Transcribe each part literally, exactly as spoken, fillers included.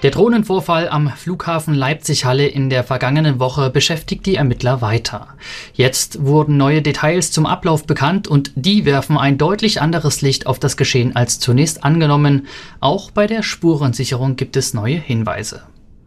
Der Drohnenvorfall am Flughafen Leipzig-Halle in der vergangenen Woche beschäftigt die Ermittler weiter. Jetzt wurden neue Details zum Ablauf bekannt und die werfen ein deutlich anderes Licht auf das Geschehen als zunächst angenommen. Auch bei der Spurensicherung gibt es neue Hinweise.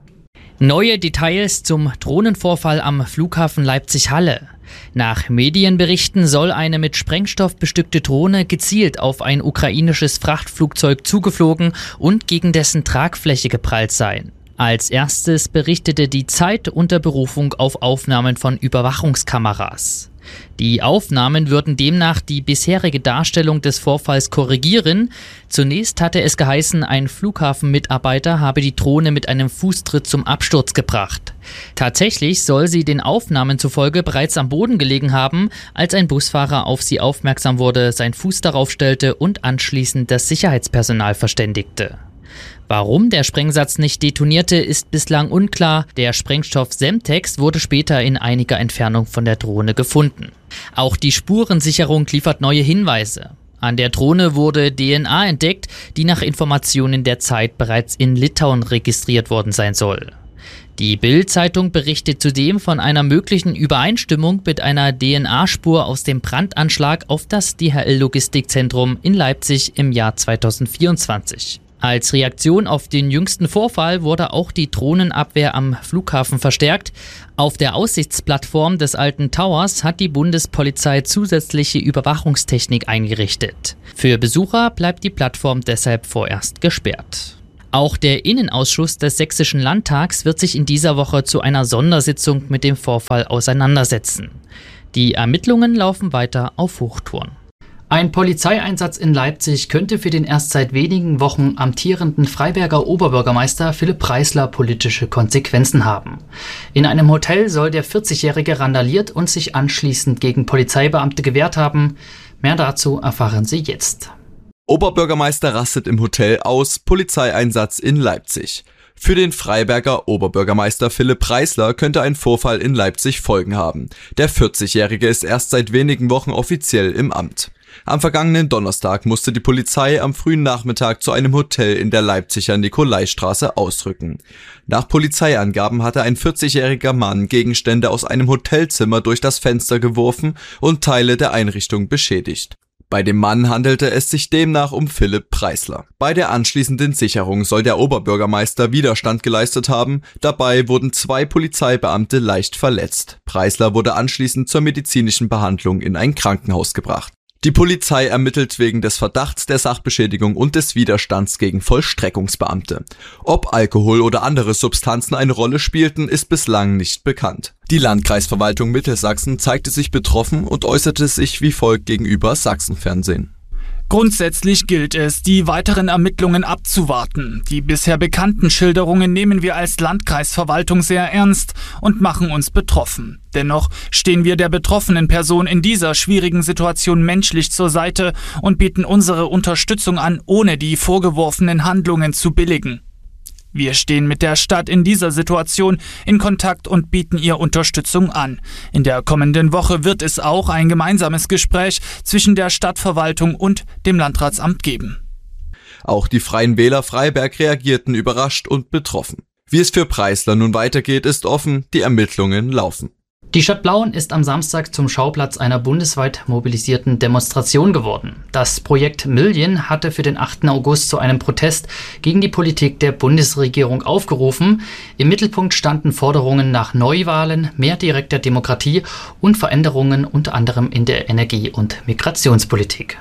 Neue Details zum Drohnenvorfall am Flughafen Leipzig-Halle. Nach Medienberichten soll eine mit Sprengstoff bestückte Drohne gezielt auf ein ukrainisches Frachtflugzeug zugeflogen und gegen dessen Tragfläche geprallt sein. Als erstes berichtete die Zeit unter Berufung auf Aufnahmen von Überwachungskameras. Die Aufnahmen würden demnach die bisherige Darstellung des Vorfalls korrigieren. Zunächst hatte es geheißen, ein Flughafenmitarbeiter habe die Drohne mit einem Fußtritt zum Absturz gebracht. Tatsächlich soll sie den Aufnahmen zufolge bereits am Boden gelegen haben, als ein Busfahrer auf sie aufmerksam wurde, seinen Fuß darauf stellte und anschließend das Sicherheitspersonal verständigte. Warum der Sprengsatz nicht detonierte, ist bislang unklar. Der Sprengstoff Semtex wurde später in einiger Entfernung von der Drohne gefunden. Auch die Spurensicherung liefert neue Hinweise. An der Drohne wurde D N A entdeckt, die nach Informationen der Zeit bereits in Litauen registriert worden sein soll. Die Bild-Zeitung berichtet zudem von einer möglichen Übereinstimmung mit einer D N A-Spur aus dem Brandanschlag auf das D H L-Logistikzentrum in Leipzig im Jahr zweitausendvierundzwanzig. Als Reaktion auf den jüngsten Vorfall wurde auch die Drohnenabwehr am Flughafen verstärkt. Auf der Aussichtsplattform des alten Towers hat die Bundespolizei zusätzliche Überwachungstechnik eingerichtet. Für Besucher bleibt die Plattform deshalb vorerst gesperrt. Auch der Innenausschuss des Sächsischen Landtags wird sich in dieser Woche zu einer Sondersitzung mit dem Vorfall auseinandersetzen. Die Ermittlungen laufen weiter auf Hochtouren. Ein Polizeieinsatz in Leipzig könnte für den erst seit wenigen Wochen amtierenden Freiberger Oberbürgermeister Philipp Preisler politische Konsequenzen haben. In einem Hotel soll der vierzigjährige randaliert und sich anschließend gegen Polizeibeamte gewehrt haben. Mehr dazu erfahren Sie jetzt. Oberbürgermeister rastet im Hotel aus, Polizeieinsatz in Leipzig. Für den Freiberger Oberbürgermeister Philipp Preisler könnte ein Vorfall in Leipzig Folgen haben. Der vierzigjährige ist erst seit wenigen Wochen offiziell im Amt. Am vergangenen Donnerstag musste die Polizei am frühen Nachmittag zu einem Hotel in der Leipziger Nikolaistraße ausrücken. Nach Polizeiangaben hatte ein vierzigjähriger Mann Gegenstände aus einem Hotelzimmer durch das Fenster geworfen und Teile der Einrichtung beschädigt. Bei dem Mann handelte es sich demnach um Philipp Preisler. Bei der anschließenden Sicherung soll der Oberbürgermeister Widerstand geleistet haben. Dabei wurden zwei Polizeibeamte leicht verletzt. Preisler wurde anschließend zur medizinischen Behandlung in ein Krankenhaus gebracht. Die Polizei ermittelt wegen des Verdachts der Sachbeschädigung und des Widerstands gegen Vollstreckungsbeamte. Ob Alkohol oder andere Substanzen eine Rolle spielten, ist bislang nicht bekannt. Die Landkreisverwaltung Mittelsachsen zeigte sich betroffen und äußerte sich wie folgt gegenüber Sachsenfernsehen. Grundsätzlich gilt es, die weiteren Ermittlungen abzuwarten. Die bisher bekannten Schilderungen nehmen wir als Landkreisverwaltung sehr ernst und machen uns betroffen. Dennoch stehen wir der betroffenen Person in dieser schwierigen Situation menschlich zur Seite und bieten unsere Unterstützung an, ohne die vorgeworfenen Handlungen zu billigen. Wir stehen mit der Stadt in dieser Situation in Kontakt und bieten ihr Unterstützung an. In der kommenden Woche wird es auch ein gemeinsames Gespräch zwischen der Stadtverwaltung und dem Landratsamt geben. Auch die Freien Wähler Freiberg reagierten überrascht und betroffen. Wie es für Preisler nun weitergeht, ist offen, die Ermittlungen laufen. Die Stadt Plauen ist am Samstag zum Schauplatz einer bundesweit mobilisierten Demonstration geworden. Das Projekt Million hatte für den achten August zu einem Protest gegen die Politik der Bundesregierung aufgerufen. Im Mittelpunkt standen Forderungen nach Neuwahlen, mehr direkter Demokratie und Veränderungen unter anderem in der Energie- und Migrationspolitik.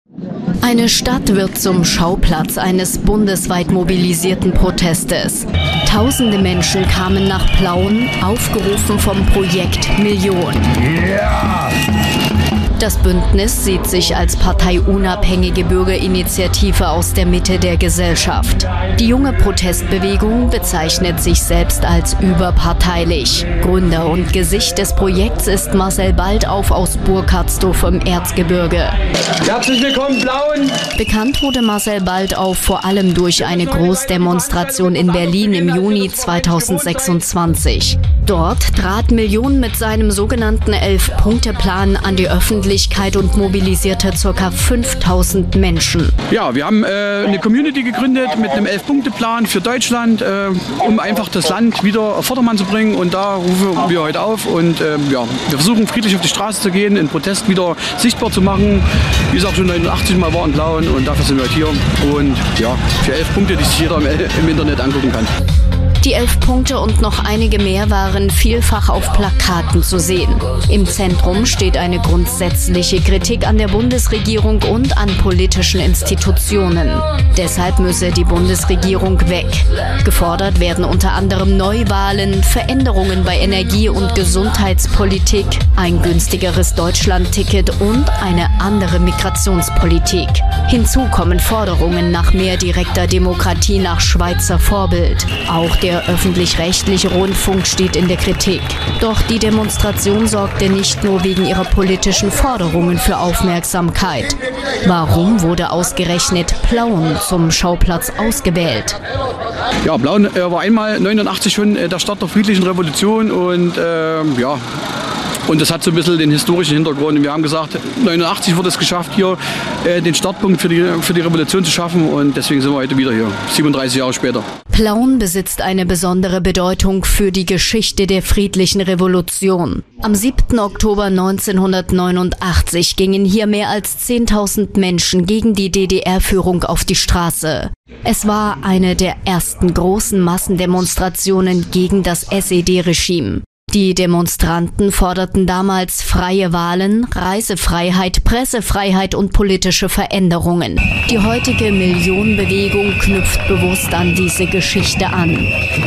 Eine Stadt wird zum Schauplatz eines bundesweit mobilisierten Protestes. Tausende Menschen kamen nach Plauen, aufgerufen vom Projekt Million. Ja! Das Bündnis sieht sich als parteiunabhängige Bürgerinitiative aus der Mitte der Gesellschaft. Die junge Protestbewegung bezeichnet sich selbst als überparteilich. Gründer und Gesicht des Projekts ist Marcel Baldauf aus Burkhardsdorf im Erzgebirge. Herzlich willkommen, Plauen! Bekannt wurde Marcel Baldauf vor allem durch eine Großdemonstration in Berlin im Juni zweitausendsechsundzwanzig. Dort trat Million mit seinem sogenannten Elf-Punkte-Plan an die Öffentlichkeit Öffentlichkeit und mobilisierte ca. fünftausend Menschen. Ja, wir haben äh, eine Community gegründet mit einem Elf-Punkte-Plan für Deutschland, äh, um einfach das Land wieder auf Vordermann zu bringen. Und da rufen wir heute auf und äh, ja, wir versuchen friedlich auf die Straße zu gehen, den Protest wieder sichtbar zu machen, wie es auch schon neunundachtzig Mal war in Plauen, und dafür sind wir heute hier. Und ja, für elf Punkte, die sich jeder im, im Internet angucken kann. Die elf Punkte und noch einige mehr waren vielfach auf Plakaten zu sehen. Im Zentrum steht eine grundsätzliche Kritik an der Bundesregierung und an politischen Institutionen. Deshalb müsse die Bundesregierung weg. Gefordert werden unter anderem Neuwahlen, Veränderungen bei Energie- und Gesundheitspolitik, ein günstigeres Deutschland-Ticket und eine andere Migrationspolitik. Hinzu kommen Forderungen nach mehr direkter Demokratie nach Schweizer Vorbild. Auch der öffentlich-rechtliche Rundfunk steht in der Kritik. Doch die Demonstration sorgte nicht nur wegen ihrer politischen Forderungen für Aufmerksamkeit. Warum wurde ausgerechnet Plauen zum Schauplatz ausgewählt? Ja, Plauen äh, war einmal neunundachtzig schon äh, der Start der friedlichen Revolution und äh, ja, und das hat so ein bisschen den historischen Hintergrund. Wir haben gesagt, neunundachtzig wurde es geschafft, hier äh, den Startpunkt für die, für die Revolution zu schaffen, und deswegen sind wir heute wieder hier, siebenunddreißig Jahre später. Plauen besitzt eine besondere Bedeutung für die Geschichte der friedlichen Revolution. Am siebten Oktober neunzehnhundertneunundachtzig gingen hier mehr als zehntausend Menschen gegen die D D R-Führung auf die Straße. Es war eine der ersten großen Massendemonstrationen gegen das S E D-Regime. Die Demonstranten forderten damals freie Wahlen, Reisefreiheit, Pressefreiheit und politische Veränderungen. Die heutige Millionenbewegung knüpft bewusst an diese Geschichte an.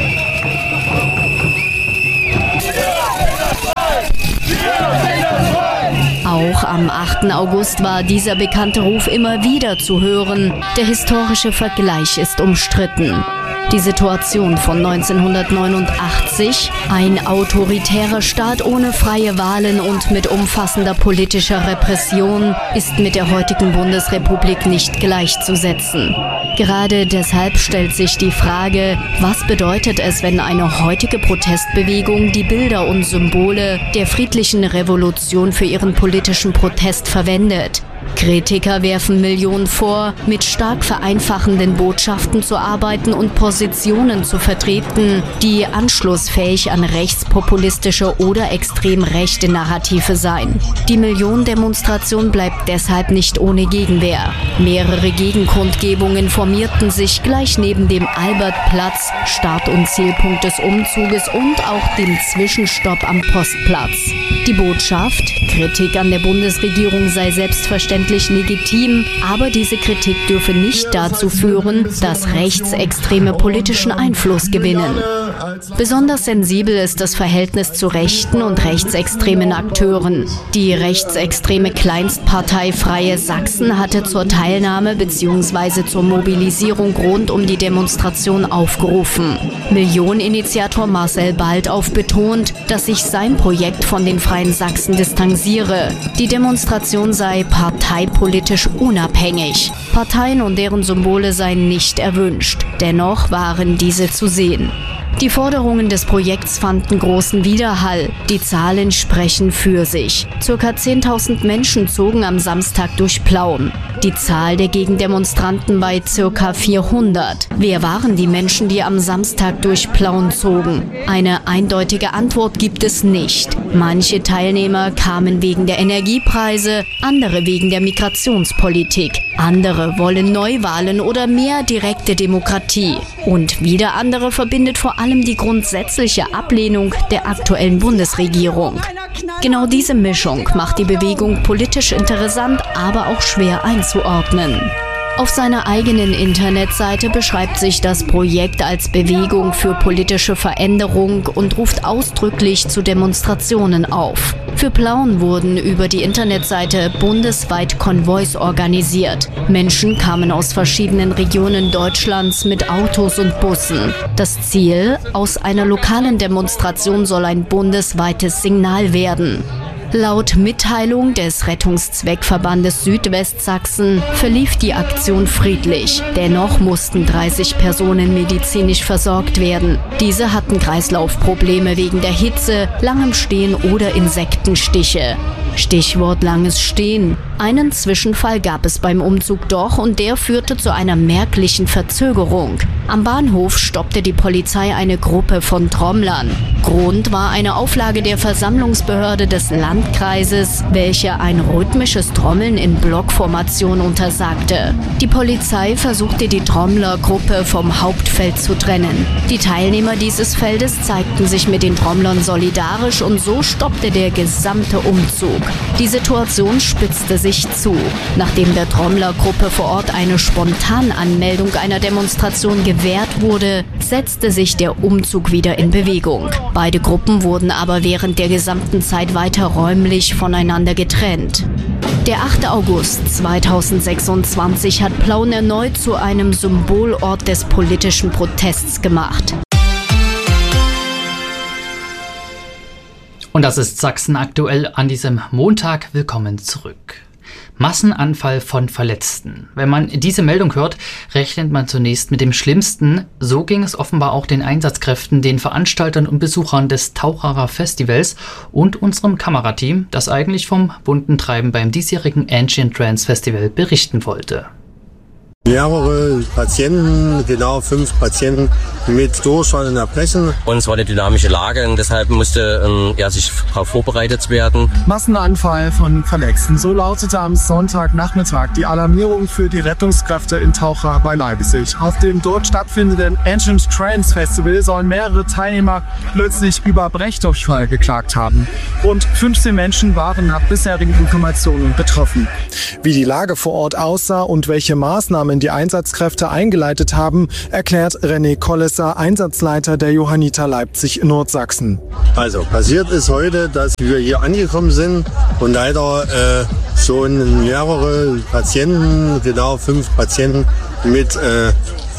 Auch am achten August war dieser bekannte Ruf immer wieder zu hören. Der historische Vergleich ist umstritten. Die Situation von neunzehnhundertneunundachtzig, ein autoritärer Staat ohne freie Wahlen und mit umfassender politischer Repression, ist mit der heutigen Bundesrepublik nicht gleichzusetzen. Gerade deshalb stellt sich die Frage, was bedeutet es, wenn eine heutige Protestbewegung die Bilder und Symbole der friedlichen Revolution für ihren politischen Protest verwendet? Kritiker werfen Millionen vor, mit stark vereinfachenden Botschaften zu arbeiten und Positionen zu vertreten, die anschlussfähig an rechtspopulistische oder extrem rechte Narrative seien. Die Millionendemonstration bleibt deshalb nicht ohne Gegenwehr. Mehrere Gegenkundgebungen formierten sich gleich neben dem Albertplatz, Start- und Zielpunkt des Umzuges, und auch dem Zwischenstopp am Postplatz. Die Botschaft: Kritik an der Bundesregierung sei selbstverständlich legitim, aber diese Kritik dürfe nicht dazu führen, dass Rechtsextreme politischen Einfluss gewinnen. Besonders sensibel ist das Verhältnis zu rechten und rechtsextremen Akteuren. Die rechtsextreme Kleinstpartei Freie Sachsen hatte zur Teilnahme bzw. zur Mobilisierung rund um die Demonstration aufgerufen. Millioneninitiator Marcel Baldauf betont, dass sich sein Projekt von den Freien Sachsen distanziere. Die Demonstration sei parteipolitisch unabhängig. Parteien und deren Symbole seien nicht erwünscht. Dennoch waren diese zu sehen. Die Forderungen des Projekts fanden großen Widerhall. Die Zahlen sprechen für sich. Circa zehntausend Menschen zogen am Samstag durch Plauen. Die Zahl der Gegendemonstranten bei circa vierhundert. Wer waren die Menschen, die am Samstag durch Plauen zogen? Eine eindeutige Antwort gibt es nicht. Manche Teilnehmer kamen wegen der Energiepreise, andere wegen der Migrationspolitik. Andere wollen Neuwahlen oder mehr direkte Demokratie. Und wieder andere verbindet vor allem die grundsätzliche Ablehnung der aktuellen Bundesregierung. Genau diese Mischung macht die Bewegung politisch interessant, aber auch schwer einzuordnen. Auf seiner eigenen Internetseite beschreibt sich das Projekt als Bewegung für politische Veränderung und ruft ausdrücklich zu Demonstrationen auf. Für Plauen wurden über die Internetseite bundesweit Konvois organisiert. Menschen kamen aus verschiedenen Regionen Deutschlands mit Autos und Bussen. Das Ziel: Aus einer lokalen Demonstration soll ein bundesweites Signal werden. Laut Mitteilung des Rettungszweckverbandes Südwestsachsen verlief die Aktion friedlich. Dennoch mussten dreißig Personen medizinisch versorgt werden. Diese hatten Kreislaufprobleme wegen der Hitze, langem Stehen oder Insektenstiche. Stichwort langes Stehen. Einen Zwischenfall gab es beim Umzug doch und der führte zu einer merklichen Verzögerung. Am Bahnhof stoppte die Polizei eine Gruppe von Trommlern. Grund war eine Auflage der Versammlungsbehörde des Landkreises, welche ein rhythmisches Trommeln in Blockformation untersagte. Die Polizei versuchte die Trommlergruppe vom Hauptfeld zu trennen. Die Teilnehmer dieses Feldes zeigten sich mit den Trommlern solidarisch und so stoppte der gesamte Umzug. Die Situation spitzte sich zu. Nachdem der Trommlergruppe vor Ort eine Spontananmeldung einer Demonstration gewährt wurde, setzte sich der Umzug wieder in Bewegung. Beide Gruppen wurden aber während der gesamten Zeit weiter räumlich voneinander getrennt. Der achte August zweitausendsechsundzwanzig hat Plauen erneut zu einem Symbolort des politischen Protests gemacht. Und das ist Sachsen aktuell an diesem Montag. Willkommen zurück. Massenanfall von Verletzten. Wenn man diese Meldung hört, rechnet man zunächst mit dem Schlimmsten. So ging es offenbar auch den Einsatzkräften, den Veranstaltern und Besuchern des Taucherer Festivals und unserem Kamerateam, das eigentlich vom bunten Treiben beim diesjährigen Ancient Trance Festival berichten wollte. Mehrere Patienten, genau fünf Patienten mit Durchfall und Erbrechen. Und es war eine dynamische Lage und deshalb musste ähm, ja, sich darauf vorbereitet werden. Massenanfall von Verletzten. So lautete am Sonntagnachmittag die Alarmierung für die Rettungskräfte in Taucher bei Leipzig. Auf dem dort stattfindenden Ancient Trance Festival sollen mehrere Teilnehmer plötzlich über Brechdurchfall geklagt haben. Rund fünfzehn Menschen waren nach bisherigen Informationen betroffen. Wie die Lage vor Ort aussah und welche Maßnahmen die Einsatzkräfte eingeleitet haben, erklärt René Kollesser, Einsatzleiter der Johanniter Leipzig in Nordsachsen. Also passiert ist heute, dass wir hier angekommen sind und leider äh, schon mehrere Patienten, genau fünf Patienten mit äh,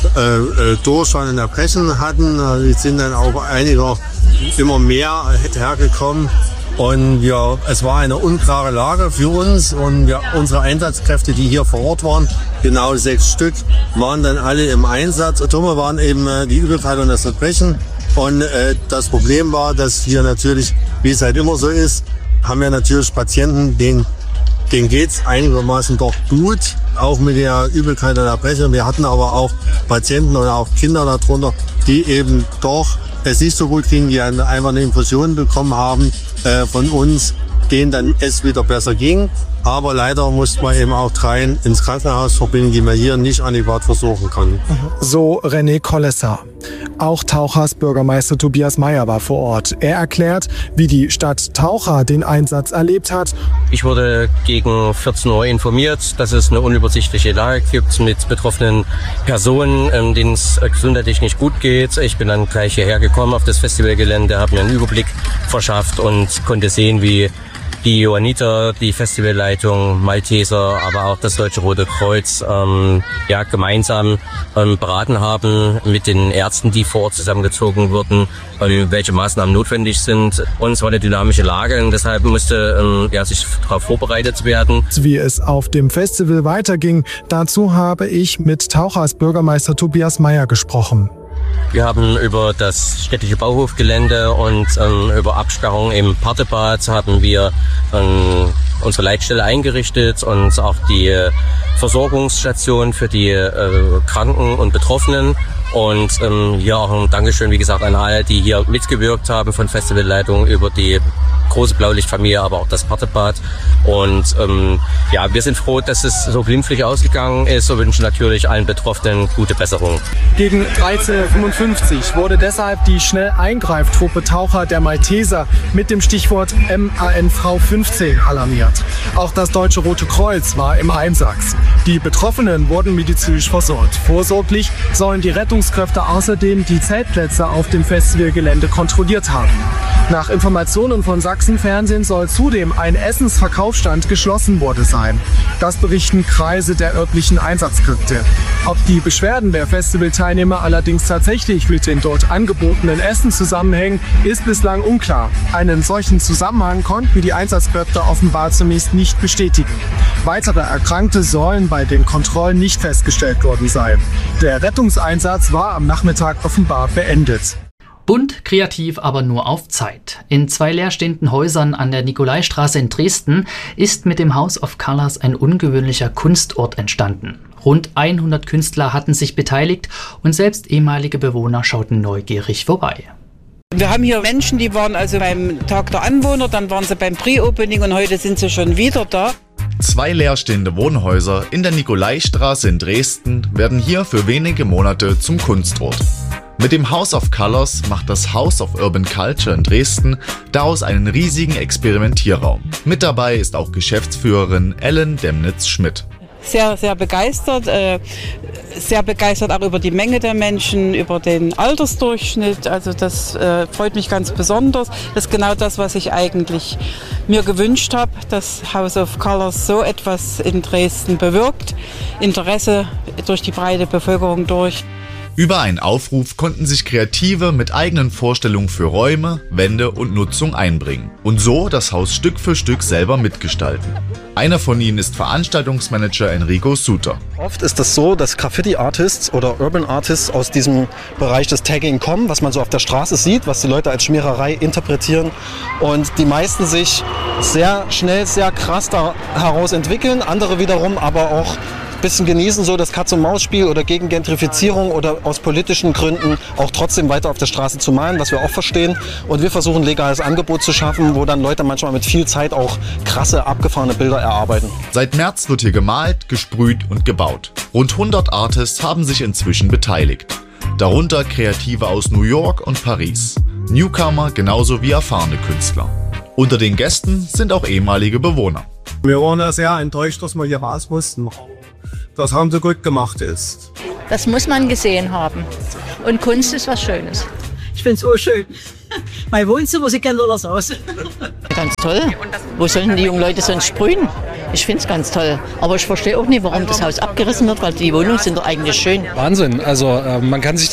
äh, Durchfall und Erbrechen hatten. Es sind dann auch einige immer mehr hergekommen. Und wir, es war eine unklare Lage für uns und wir, unsere Einsatzkräfte, die hier vor Ort waren, genau sechs Stück, waren dann alle im Einsatz. Symptome waren eben äh, die Übelkeit und das Erbrechen. Und äh, das Problem war, dass wir natürlich, wie es halt immer so ist, haben wir natürlich Patienten, denen, denen geht's einigermaßen doch gut, auch mit der Übelkeit und Erbrechen. Wir hatten aber auch Patienten oder auch Kinder darunter, die eben doch es nicht so gut ging, die einfach eine Infusion bekommen haben äh, von uns, denen dann es wieder besser ging. Aber leider mussten wir eben auch drei ins Krankenhaus verbinden, die wir hier nicht adäquat versorgen konnten. So René Kollesser. Auch Tauchers Bürgermeister Tobias Meyer war vor Ort. Er erklärt, wie die Stadt Taucher den Einsatz erlebt hat. Ich wurde gegen vierzehn Uhr informiert, dass es eine unübersichtliche Lage gibt mit betroffenen Personen, denen es gesundheitlich nicht gut geht. Ich bin dann gleich hierher gekommen auf das Festivalgelände, habe mir einen Überblick verschafft und konnte sehen, wie die Johanniter, die Festivalleitung, Malteser, aber auch das Deutsche Rote Kreuz ähm, ja, gemeinsam ähm, beraten haben mit den Ärzten, die vor Ort zusammengezogen wurden, ähm, welche Maßnahmen notwendig sind. Und es war eine dynamische Lage und deshalb musste ähm, ja, sich darauf vorbereitet werden. Wie es auf dem Festival weiterging, dazu habe ich mit Tauchers Bürgermeister Tobias Meyer gesprochen. Wir haben über das städtische Bauhofgelände und ähm, über Absperrung im Partebad haben wir ähm, unsere Leitstelle eingerichtet und auch die äh, Versorgungsstation für die äh, Kranken und Betroffenen. Und ähm, hier auch ein Dankeschön, wie gesagt, an alle, die hier mitgewirkt haben von Festivalleitung über die große Blaulichtfamilie, aber auch das Partebad. Und ähm, ja, wir sind froh, dass es so glimpflich ausgegangen ist und wünschen natürlich allen Betroffenen gute Besserung. Gegen dreizehn Uhr fünfundfünfzig wurde deshalb die Schnelleingreiftruppe Taucher der Malteser mit dem Stichwort M A N V fünfzehn alarmiert. Auch das Deutsche Rote Kreuz war im Einsatz. Die Betroffenen wurden medizinisch versorgt. Vorsorglich sollen die Rettungskräfte außerdem die Zeltplätze auf dem Festivalgelände kontrolliert haben. Nach Informationen von Sachsenfernsehen soll zudem ein Essensverkaufsstand geschlossen worden sein. Das berichten Kreise der örtlichen Einsatzkräfte. Ob die Beschwerden der Festivalteilnehmer allerdings tatsächlich mit den dort angebotenen Essen zusammenhängen, ist bislang unklar. Einen solchen Zusammenhang konnten die Einsatzkräfte offenbar zunächst nicht bestätigen. Weitere Erkrankte sollen bei den Kontrollen nicht festgestellt worden sein. Der Rettungseinsatz war am Nachmittag offenbar beendet. Bunt, kreativ, aber nur auf Zeit. In zwei leerstehenden Häusern an der Nikolaistraße in Dresden ist mit dem House of Colors ein ungewöhnlicher Kunstort entstanden. Rund hundert Künstler hatten sich beteiligt und selbst ehemalige Bewohner schauten neugierig vorbei. Wir haben hier Menschen, die waren also beim Tag der Anwohner, dann waren sie beim Pre-Opening und heute sind sie schon wieder da. Zwei leerstehende Wohnhäuser in der Nikolaistraße in Dresden werden hier für wenige Monate zum Kunstort. Mit dem House of Colors macht das House of Urban Culture in Dresden daraus einen riesigen Experimentierraum. Mit dabei ist auch Geschäftsführerin Ellen Demnitz-Schmidt. Sehr, sehr begeistert, äh, sehr begeistert auch über die Menge der Menschen, über den Altersdurchschnitt. Also das äh, freut mich ganz besonders. Das ist genau das, was ich eigentlich mir gewünscht habe, dass House of Colors so etwas in Dresden bewirkt. Interesse durch die breite Bevölkerung durch. Über einen Aufruf konnten sich Kreative mit eigenen Vorstellungen für Räume, Wände und Nutzung einbringen und so das Haus Stück für Stück selber mitgestalten. Einer von ihnen ist Veranstaltungsmanager Enrico Suter. Oft ist es so, dass Graffiti-Artists oder Urban Artists aus diesem Bereich des Tagging kommen, was man so auf der Straße sieht, was die Leute als Schmiererei interpretieren und die meisten sich sehr schnell, sehr krass da heraus entwickeln, andere wiederum aber auch bisschen genießen, so das Katz-und-Maus-Spiel oder gegen Gentrifizierung oder aus politischen Gründen auch trotzdem weiter auf der Straße zu malen, was wir auch verstehen. Und wir versuchen, ein legales Angebot zu schaffen, wo dann Leute manchmal mit viel Zeit auch krasse, abgefahrene Bilder erarbeiten. Seit März wird hier gemalt, gesprüht und gebaut. Rund hundert Artists haben sich inzwischen beteiligt. Darunter Kreative aus New York und Paris. Newcomer genauso wie erfahrene Künstler. Unter den Gästen sind auch ehemalige Bewohner. Wir waren ja sehr enttäuscht, dass wir hier raus mussten. Das haben sie gut gemacht ist. Das muss man gesehen haben. Und Kunst ist was Schönes. Ich finde es so schön. Mein Wohnzimmer sieht ganz anders aus. Ganz toll. Wo sollen die jungen Leute sonst sprühen? Ich finde es ganz toll. Aber ich verstehe auch nicht, warum das Haus abgerissen wird, weil die Wohnungen sind doch eigentlich schön. Wahnsinn. Also äh, man kann sich